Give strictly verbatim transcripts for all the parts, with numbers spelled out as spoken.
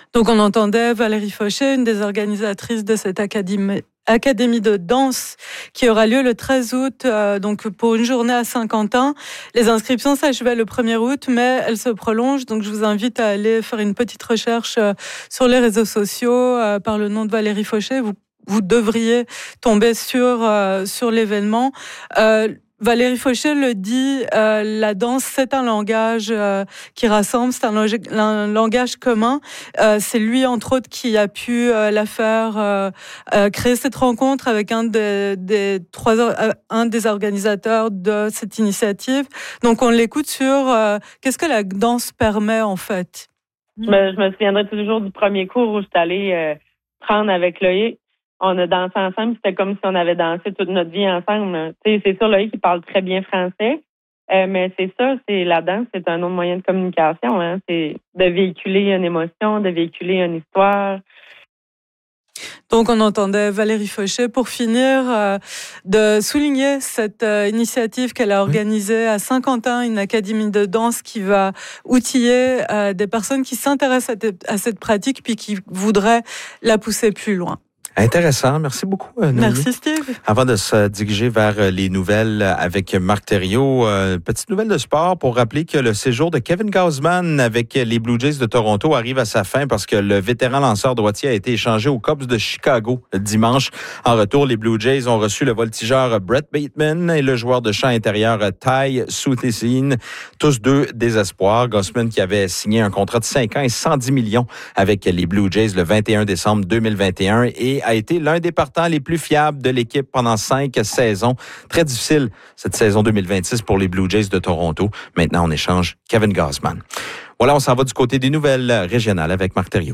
Donc on entendait Valérie Fauché, une des organisatrices de cette académie, académie de danse qui aura lieu le treize août, euh, donc pour une journée à Saint-Quentin. Les inscriptions s'achevaient le premier août, mais elles se prolongent. Donc je vous invite à aller faire une petite recherche euh, sur les réseaux sociaux euh, par le nom de Valérie Fauché. Vous, vous devriez tomber sur, euh, sur l'événement. Euh, Valérie Fauché le dit, euh, la danse, c'est un langage euh, qui rassemble, c'est un, log- un langage commun. Euh, c'est lui, entre autres, qui a pu euh, la faire euh, euh, créer cette rencontre avec un des, des trois, euh, un des organisateurs de cette initiative. Donc, on l'écoute sur euh, qu'est-ce que la danse permet, en fait. Je me, je me souviendrai toujours du premier cours où je suis allée euh, prendre avec Loïc. On a dansé ensemble, c'était comme si on avait dansé toute notre vie ensemble. Tu sais, c'est sûr, Loïc, il parle très bien français, euh, mais c'est ça, c'est la danse, c'est un autre moyen de communication. Hein. C'est de véhiculer une émotion, de véhiculer une histoire. Donc, on entendait Valérie Fauché pour finir euh, de souligner cette euh, initiative qu'elle a organisée à Saint-Quentin, une académie de danse qui va outiller euh, des personnes qui s'intéressent à, te, à cette pratique puis qui voudraient la pousser plus loin. Intéressant. Merci beaucoup, Noémie. Merci, Steve. Avant de se diriger vers les nouvelles avec Marc Thériault, euh, petite nouvelle de sport pour rappeler que le séjour de Kevin Gausman avec les Blue Jays de Toronto arrive à sa fin parce que le vétéran lanceur droitier a été échangé aux Cubs de Chicago dimanche. En retour, les Blue Jays ont reçu le voltigeur Brett Bateman et le joueur de champ intérieur Ty Suthesin, tous deux des espoirs. Gausman qui avait signé un contrat de cinq ans et cent dix millions avec les Blue Jays le vingt et un décembre deux mille vingt et un et a été l'un des partants les plus fiables de l'équipe pendant cinq saisons. Très difficile, cette saison deux mille vingt-six pour les Blue Jays de Toronto. Maintenant, on échange Kevin Gausman. Voilà, on s'en va du côté des nouvelles régionales avec Marc Thériault.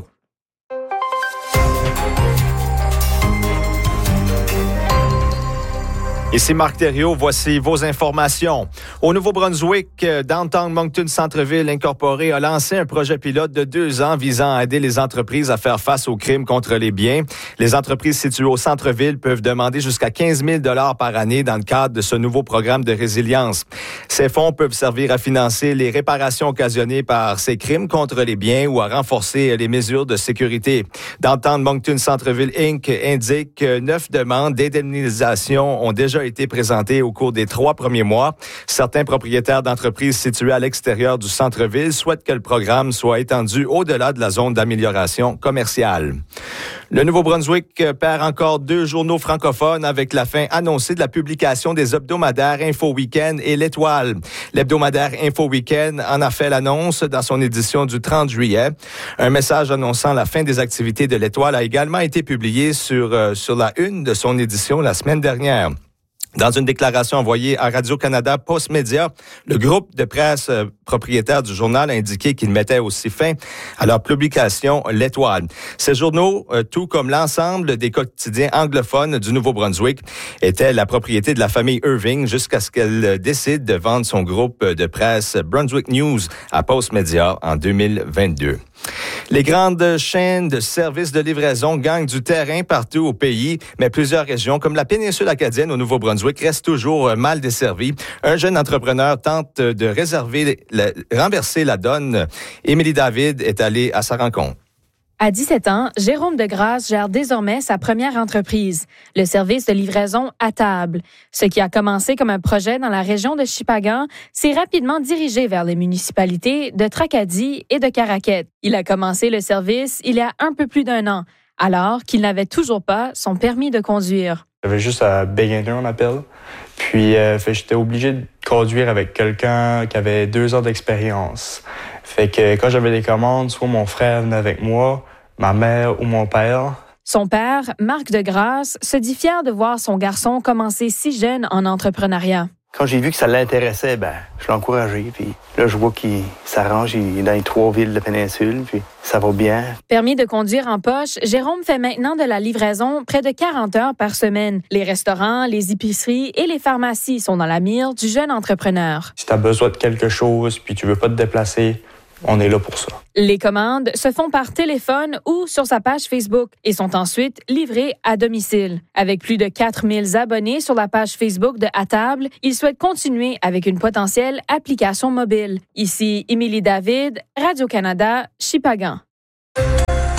Ici Marc Thériault, voici vos informations. Au Nouveau-Brunswick, Downtown Moncton Centre-Ville Incorporé a lancé un projet pilote de deux ans visant à aider les entreprises à faire face aux crimes contre les biens. Les entreprises situées au centre-ville peuvent demander jusqu'à quinze mille dollars par année dans le cadre de ce nouveau programme de résilience. Ces fonds peuvent servir à financer les réparations occasionnées par ces crimes contre les biens ou à renforcer les mesures de sécurité. Downtown Moncton Centre-Ville Incorporé indique que neuf demandes d'indemnisation ont déjà été présenté au cours des trois premiers mois. Certains propriétaires d'entreprises situées à l'extérieur du centre-ville souhaitent que le programme soit étendu au-delà de la zone d'amélioration commerciale. Le Nouveau-Brunswick perd encore deux journaux francophones avec la fin annoncée de la publication des hebdomadaires Info Week-end et L'Étoile. L'hebdomadaire Info Week-end en a fait l'annonce dans son édition du trente juillet. Un message annonçant la fin des activités de L'Étoile a également été publié sur, euh, sur la une de son édition la semaine dernière. Dans une déclaration envoyée à Radio-Canada Postmédia, le groupe de presse euh, propriétaire du journal a indiqué qu'il mettait aussi fin à leur publication L'Étoile. Ces journaux, euh, tout comme l'ensemble des quotidiens anglophones du Nouveau-Brunswick, étaient la propriété de la famille Irving jusqu'à ce qu'elle décide de vendre son groupe de presse Brunswick News à Postmédia en deux mille vingt-deux. Les grandes chaînes de services de livraison gagnent du terrain partout au pays, mais plusieurs régions, comme la péninsule acadienne au Nouveau-Brunswick, restent toujours mal desservies. Un jeune entrepreneur tente de réserver, la, renverser la donne. Émilie David est allée à sa rencontre. À dix-sept ans, Jérôme Degrasse gère désormais sa première entreprise, le service de livraison à table. Ce qui a commencé comme un projet dans la région de Shippagan s'est rapidement dirigé vers les municipalités de Tracadie et de Caraquette. Il a commencé le service il y a un peu plus d'un an, alors qu'il n'avait toujours pas son permis de conduire. J'avais juste à beginner, on appelle. Puis euh, fait, j'étais obligé de conduire avec quelqu'un qui avait deux ans d'expérience. Fait que quand j'avais des commandes, soit mon frère venait avec moi, ma mère ou mon père. Son père, Marc Degrasse, se dit fier de voir son garçon commencer si jeune en entrepreneuriat. Quand j'ai vu que ça l'intéressait, ben, je l'ai encouragé. Puis là, je vois qu'il s'arrange, il est dans les trois villes de la péninsule, puis ça va bien. Permis de conduire en poche, Jérôme fait maintenant de la livraison près de quarante heures par semaine. Les restaurants, les épiceries et les pharmacies sont dans la mire du jeune entrepreneur. Si tu as besoin de quelque chose, puis tu veux pas te déplacer, on est là pour ça. Les commandes se font par téléphone ou sur sa page Facebook et sont ensuite livrées à domicile. Avec plus de quatre mille abonnés sur la page Facebook de À table, il souhaite continuer avec une potentielle application mobile. Ici, Émilie David, Radio-Canada, Shippagan.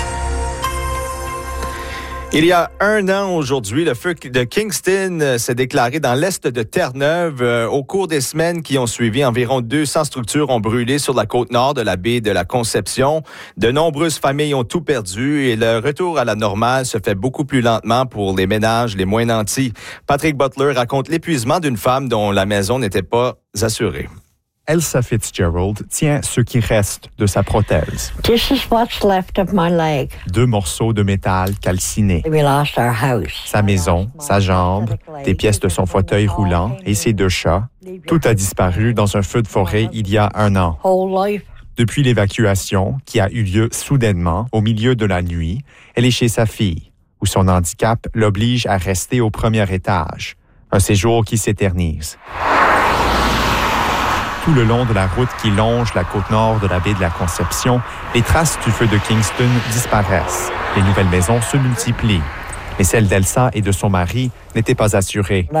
Il y a un an aujourd'hui, le feu de Kingston s'est déclaré dans l'est de Terre-Neuve. Au cours des semaines qui ont suivi, environ deux cents structures ont brûlé sur la côte nord de la baie de la Conception. De nombreuses familles ont tout perdu et le retour à la normale se fait beaucoup plus lentement pour les ménages les moins nantis. Patrick Butler raconte l'épuisement d'une femme dont la maison n'était pas assurée. Elsa Fitzgerald tient ce qui reste de sa prothèse. This is what's left of my leg. Deux morceaux de métal calcinés. We lost our house. Sa maison, sa jambe, des pièces de son fauteuil roulant et ses deux chats. Tout a disparu dans un feu de forêt il y a un an. Depuis l'évacuation, qui a eu lieu soudainement, au milieu de la nuit, elle est chez sa fille, où son handicap l'oblige à rester au premier étage. Un séjour qui s'éternise. Tout le long de la route qui longe la côte nord de la baie de la Conception, les traces du feu de Kingston disparaissent. Les nouvelles maisons se multiplient. Mais celle d'Elsa et de son mari n'étaient pas assurées.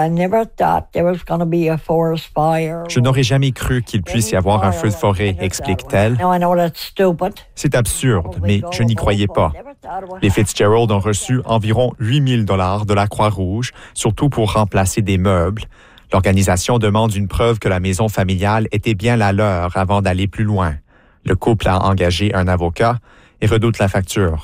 Je n'aurais jamais cru qu'il puisse y avoir un feu de forêt, explique-t-elle. C'est absurde, mais je n'y croyais pas. Les Fitzgerald ont reçu environ huit mille dollars de la Croix-Rouge, surtout pour remplacer des meubles. L'organisation demande une preuve que la maison familiale était bien la leur avant d'aller plus loin. Le couple a engagé un avocat et redoute la facture.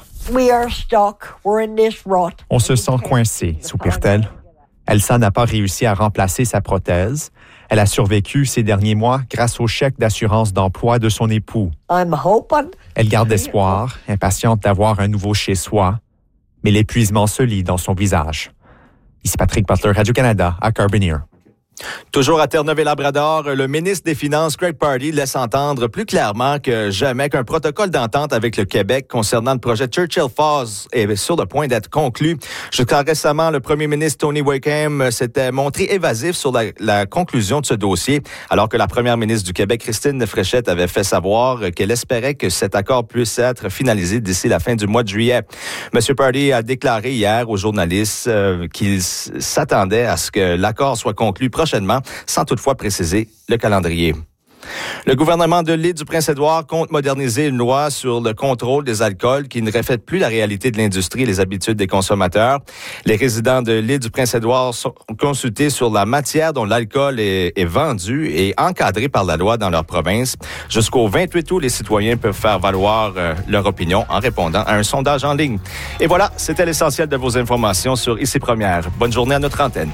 On se sent coincé, soupire-t-elle. Elsa n'a pas réussi à remplacer sa prothèse. Elle a survécu ces derniers mois grâce au chèque d'assurance d'emploi de son époux. Elle garde espoir, impatiente d'avoir un nouveau chez-soi, mais l'épuisement se lit dans son visage. Ici Patrick Butler, Radio-Canada, à Carbonear. Toujours à Terre-Neuve et Labrador, le ministre des Finances, Greg Pardy, laisse entendre plus clairement que jamais qu'un protocole d'entente avec le Québec concernant le projet Churchill Falls est sur le point d'être conclu. Jusqu'à récemment, le premier ministre Tony Wakeham s'était montré évasif sur la, la conclusion de ce dossier, alors que la première ministre du Québec, Christine Fréchette, avait fait savoir qu'elle espérait que cet accord puisse être finalisé d'ici la fin du mois de juillet. Monsieur Pardy a déclaré hier aux journalistes euh, qu'il s'attendait à ce que l'accord soit conclu prochainement, sans toutefois préciser le calendrier. Le gouvernement de l'île du Prince-Édouard compte moderniser une loi sur le contrôle des alcools qui ne reflète plus la réalité de l'industrie et les habitudes des consommateurs. Les résidents de l'île du Prince-Édouard sont consultés sur la matière dont l'alcool est, est vendu et encadré par la loi dans leur province. Jusqu'au vingt-huit août, les citoyens peuvent faire valoir euh, leur opinion en répondant à un sondage en ligne. Et voilà, c'était l'essentiel de vos informations sur Ici Première. Bonne journée à notre antenne.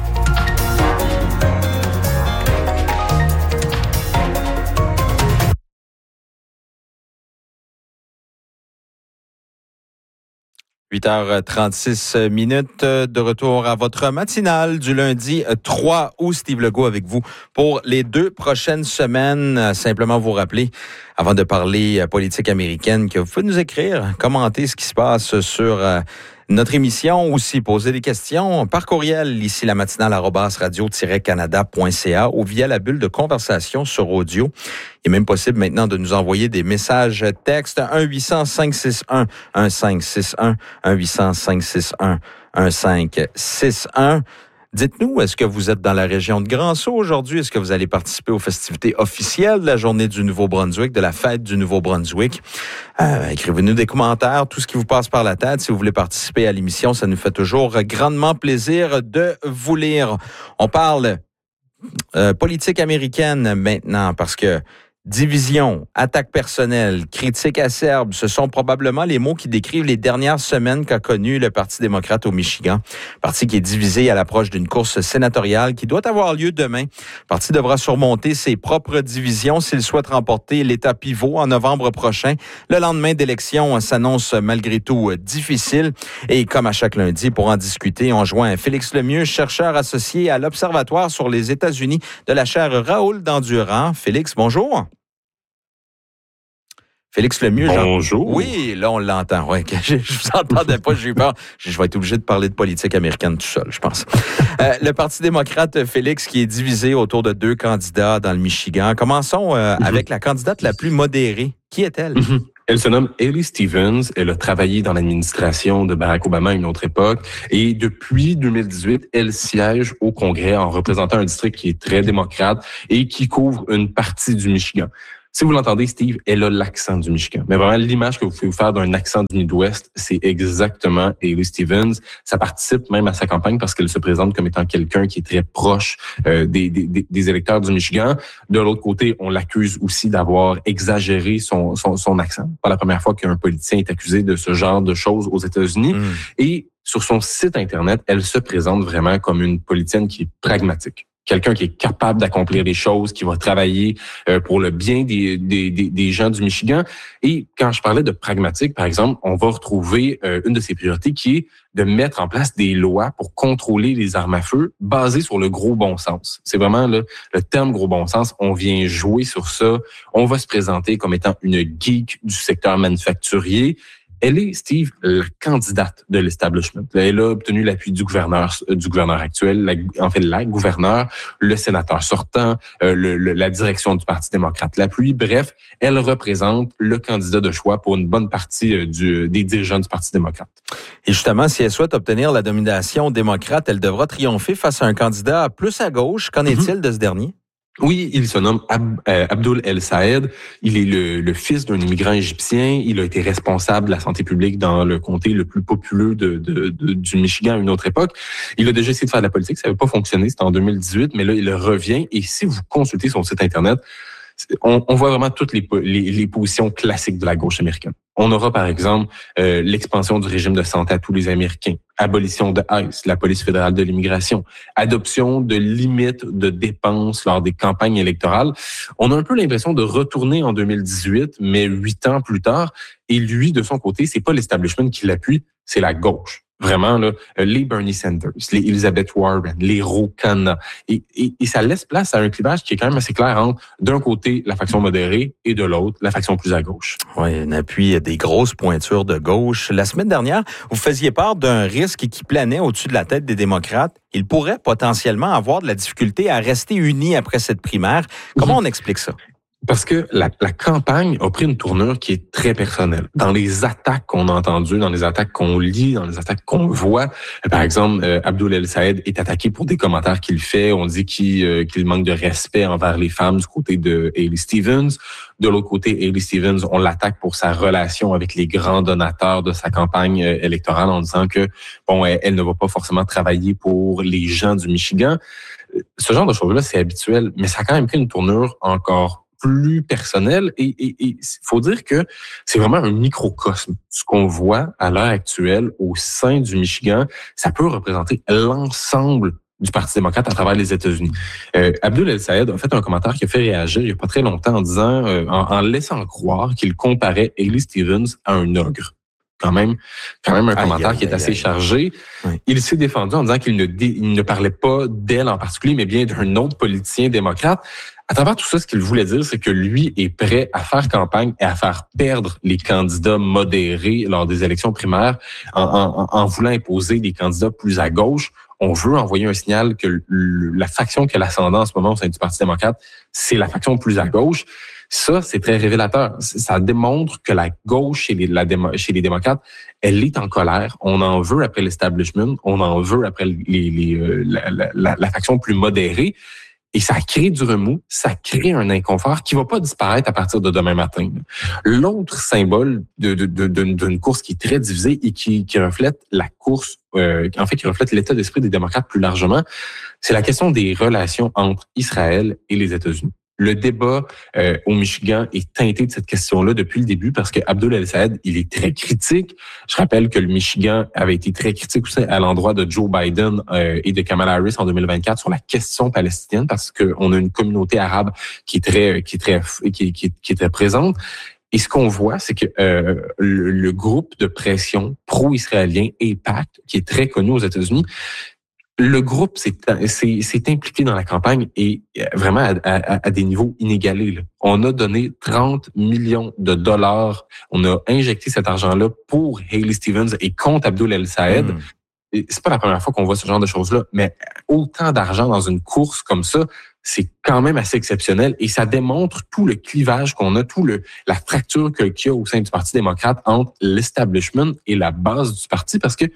huit heures trente-six minutes de retour à votre matinale du lundi trois août. Steve Legault avec vous pour les deux prochaines semaines. Simplement vous rappeler, avant de parler politique américaine, que vous pouvez nous écrire, commenter ce qui se passe sur notre émission, aussi poser des questions par courriel, ici la matinale arobase radio tiret canada point c a ou via la bulle de conversation sur audio. Il est même possible maintenant de nous envoyer des messages textes un huit cents cinq six un un cinq six un un huit cents cinq six un un cinq six un. Dites-nous, est-ce que vous êtes dans la région de Grand-Sault aujourd'hui? Est-ce que vous allez participer aux festivités officielles de la Journée du Nouveau-Brunswick, de la Fête du Nouveau-Brunswick? Euh, écrivez-nous des commentaires, tout ce qui vous passe par la tête. Si vous voulez participer à l'émission, ça nous fait toujours grandement plaisir de vous lire. On parle euh, politique américaine maintenant parce que division, attaque personnelle, critique acerbe, ce sont probablement les mots qui décrivent les dernières semaines qu'a connu le Parti démocrate au Michigan. Parti qui est divisé à l'approche d'une course sénatoriale qui doit avoir lieu demain. Le parti devra surmonter ses propres divisions s'il souhaite remporter l'État pivot en novembre prochain. Le lendemain d'élection s'annonce malgré tout difficile. Et comme à chaque lundi, pour en discuter, on joint Félix Lemieux, chercheur associé à l'Observatoire sur les États-Unis de la chaire Raoul Dandurand. Félix, bonjour. Félix Lemieux. Bonjour. Jean... Oui, là, on l'entend. Ouais, je ne vous entendais pas, j'ai eu peur. Je vais être obligé de parler de politique américaine tout seul, je pense. Euh, le Parti démocrate, Félix, qui est divisé autour de deux candidats dans le Michigan. Commençons euh, mm-hmm. avec la candidate la plus modérée. Qui est-elle? Mm-hmm. Elle se nomme Haley Stevens. Elle a travaillé dans l'administration de Barack Obama à une autre époque. Et depuis deux mille dix-huit, elle siège au Congrès en représentant un district qui est très démocrate et qui couvre une partie du Michigan. Si vous l'entendez, Steve, elle a l'accent du Michigan. Mais vraiment, l'image que vous pouvez vous faire d'un accent du Midwest, c'est exactement Hailey Stevens. Ça participe même à sa campagne parce qu'elle se présente comme étant quelqu'un qui est très proche euh, des, des, des électeurs du Michigan. De l'autre côté, on l'accuse aussi d'avoir exagéré son, son, son accent. Pas la première fois qu'un politicien est accusé de ce genre de choses aux États-Unis. Mmh. Et sur son site Internet, elle se présente vraiment comme une politicienne qui est pragmatique. Quelqu'un qui est capable d'accomplir des choses, qui va travailler euh, pour le bien des, des, des, des gens du Michigan. Et quand je parlais de pragmatique, par exemple, on va retrouver euh, une de ses priorités qui est de mettre en place des lois pour contrôler les armes à feu basées sur le gros bon sens. C'est vraiment là, le terme gros bon sens. On vient jouer sur ça. On va se présenter comme étant une geek du secteur manufacturier. Elle est, Steve, la candidate de l'establishment. Elle a obtenu l'appui du gouverneur, du gouverneur actuel, la, en fait, la gouverneure, le sénateur sortant, euh, le, le, la direction du Parti démocrate l'appuie. Bref, elle représente le candidat de choix pour une bonne partie euh, du, des dirigeants du Parti démocrate. Et justement, si elle souhaite obtenir la domination démocrate, elle devra triompher face à un candidat plus à gauche. Qu'en mm-hmm. est-il de ce dernier? Oui, il se nomme Ab, euh, Abdul El Sayed. Il est le, le fils d'un immigrant égyptien. Il a été responsable de la santé publique dans le comté le plus populeux de, de, de, du Michigan à une autre époque. Il a déjà essayé de faire de la politique. Ça n'avait pas fonctionné. C'était en deux mille dix-huit, mais là, il revient. Et si vous consultez son site Internet, on, on voit vraiment toutes les, les, les positions classiques de la gauche américaine. On aura, par exemple, euh, l'expansion du régime de santé à tous les Américains, abolition de ICE, la police fédérale de l'immigration, adoption de limites de dépenses lors des campagnes électorales. On a un peu l'impression de retourner en deux mille dix-huit, mais huit ans plus tard. Et lui, de son côté, c'est pas l'establishment qui l'appuie, c'est la gauche. Vraiment, là, les Bernie Sanders, les Elizabeth Warren, les Ro Khanna. Et, et, et ça laisse place à un clivage qui est quand même assez clair entre, d'un côté, la faction modérée et de l'autre, la faction plus à gauche. Oui, un appui des grosses pointures de gauche. La semaine dernière, vous faisiez part d'un risque qui planait au-dessus de la tête des démocrates. Ils pourraient potentiellement avoir de la difficulté à rester unis après cette primaire. Comment mmh. on explique ça? Parce que la, la campagne a pris une tournure qui est très personnelle. Dans les attaques qu'on a entendues, dans les attaques qu'on lit, dans les attaques qu'on voit, par exemple, euh, Abdul El Sayed est attaqué pour des commentaires qu'il fait. On dit qu'il, euh, qu'il manque de respect envers les femmes du côté de Hailey Stevens. De l'autre côté, Hailey Stevens, on l'attaque pour sa relation avec les grands donateurs de sa campagne euh, électorale en disant que bon, elle, elle ne va pas forcément travailler pour les gens du Michigan. Ce genre de choses-là, c'est habituel, mais ça a quand même pris une tournure encore plus personnel et il faut dire que c'est vraiment un microcosme. Ce qu'on voit à l'heure actuelle au sein du Michigan, ça peut représenter l'ensemble du Parti démocrate à travers les États-Unis. Euh, Abdul El Sayed a fait un commentaire qui a fait réagir il n'y a pas très longtemps en disant, euh, en, en laissant croire qu'il comparait Hailey Stevens à un ogre. Quand même, quand même un aïe, commentaire aïe, qui est assez aïe, chargé. Oui. Il s'est défendu en disant qu'il ne, dé, il ne parlait pas d'elle en particulier, mais bien d'un autre politicien démocrate. À travers tout ça, ce qu'il voulait dire, c'est que lui est prêt à faire campagne et à faire perdre les candidats modérés lors des élections primaires en, en, en voulant imposer des candidats plus à gauche. On veut envoyer un signal que le, la faction qui a l'ascendant en ce moment au sein du Parti démocrate, c'est la faction plus à gauche. Ça, c'est très révélateur. Ça démontre que la gauche chez les, la démo, chez les démocrates, elle est en colère. On en veut après l'establishment, on en veut après les, les, euh, la, la, la, la faction plus modérée. Et ça crée du remous, ça crée un inconfort qui va pas disparaître à partir de demain matin. L'autre symbole de, de, de, de, d'une course qui est très divisée et qui, qui reflète la course, euh, en fait, qui reflète l'état d'esprit des démocrates plus largement, c'est la question des relations entre Israël et les États-Unis. Le débat euh, au Michigan est teinté de cette question-là depuis le début parce que Abdul El Sayed, il est très critique. Je rappelle que le Michigan avait été très critique aussi à l'endroit de Joe Biden euh, et de Kamala Harris en deux mille vingt-quatre sur la question palestinienne parce qu'on a une communauté arabe qui est très, qui est très, qui, qui, qui est très présente. Et ce qu'on voit, c'est que euh, le, le groupe de pression pro-israélien AIPAC, qui est très connu aux États-Unis, le groupe s'est, s'est, s'est impliqué dans la campagne et vraiment à, à, à des niveaux inégalés. Là. On a donné trente millions de dollars. On a injecté cet argent-là pour Hailey Stevens et contre Abdul El Sayed. Mm. Et c'est pas la première fois qu'on voit ce genre de choses-là, mais autant d'argent dans une course comme ça, c'est quand même assez exceptionnel et ça démontre tout le clivage qu'on a, tout le la fracture qu'il y a au sein du Parti démocrate entre l'establishment et la base du parti parce que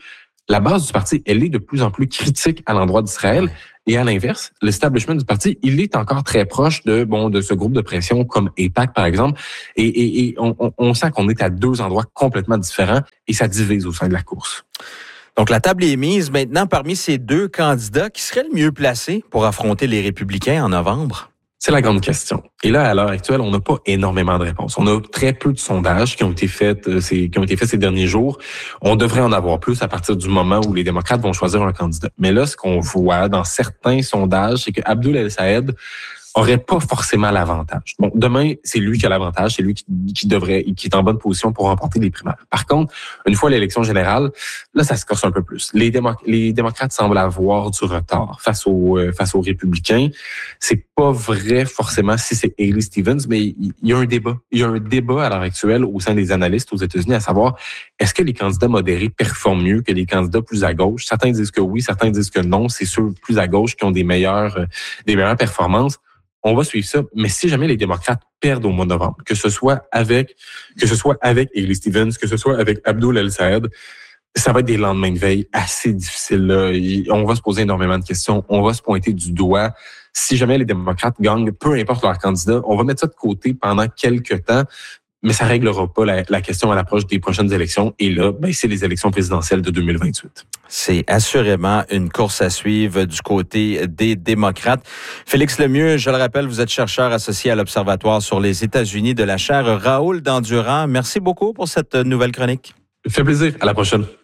la base du parti, elle est de plus en plus critique à l'endroit d'Israël. Et à l'inverse, l'establishment du parti, il est encore très proche de bon de ce groupe de pression comme AIPAC, par exemple. Et, et, et on, on sent qu'on est à deux endroits complètement différents et ça divise au sein de la course. Donc, la table est mise maintenant parmi ces deux candidats. Qui serait le mieux placé pour affronter les Républicains en novembre? C'est la grande question. Et là, à l'heure actuelle, on n'a pas énormément de réponses. On a très peu de sondages qui ont été faits, euh, ces, qui ont été faits ces derniers jours. On devrait en avoir plus à partir du moment où les démocrates vont choisir un candidat. Mais là, ce qu'on voit dans certains sondages, c'est que Abdoul El-Sayed aurait pas forcément l'avantage. Bon, demain, c'est lui qui a l'avantage, c'est lui qui, qui devrait, qui est en bonne position pour remporter les primaires. Par contre, une fois l'élection générale, là, ça se corse un peu plus. Les, démoc- les démocrates semblent avoir du retard face aux, euh, face aux républicains. C'est pas vrai forcément si c'est Haley Stevens, mais il y a un débat. Il y a un débat à l'heure actuelle au sein des analystes aux États-Unis à savoir, est-ce que les candidats modérés performent mieux que les candidats plus à gauche? Certains disent que oui, certains disent que non. C'est ceux plus à gauche qui ont des meilleures, euh, des meilleures performances. On va suivre ça, mais si jamais les démocrates perdent au mois de novembre, que ce soit avec, que ce soit avec Haley Stevens, que ce soit avec Abdoul El-Sayed, ça va être des lendemains de veille assez difficiles, là. On va se poser énormément de questions. On va se pointer du doigt. Si jamais les démocrates gagnent, peu importe leur candidat, on va mettre ça de côté pendant quelques temps. Mais ça réglera pas la, la question à l'approche des prochaines élections. Et là, ben, c'est les élections présidentielles de deux mille vingt-huit. C'est assurément une course à suivre du côté des démocrates. Félix Lemieux, je le rappelle, vous êtes chercheur associé à l'Observatoire sur les États-Unis de la chaire Raoul Dandurand. Merci beaucoup pour cette nouvelle chronique. Ça fait plaisir. À la prochaine.